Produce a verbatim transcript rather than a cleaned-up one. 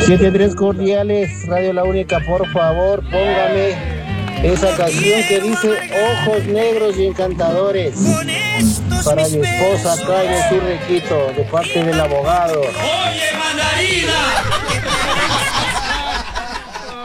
Siete tres cordiales, Radio La Única, por favor, póngame esa canción que dice ojos negros y encantadores para mi esposa Calle Sirrequito, de parte del abogado. Oye, mandarina.